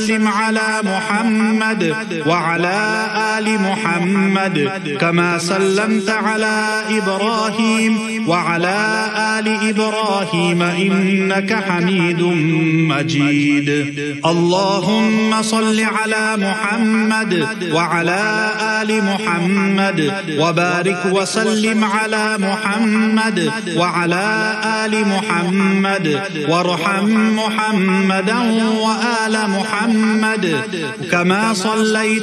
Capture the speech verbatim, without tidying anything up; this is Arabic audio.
وسلم على محمد وعلى آل محمد كما سلمت على إبراهيم وعلى آل إبراهيم إنك حميد مجيد. اللهم صل على محمد وعلى آل محمد وبارك وسلم على محمد وعلى آل محمد وارحم محمدا وآل محمد كما صليت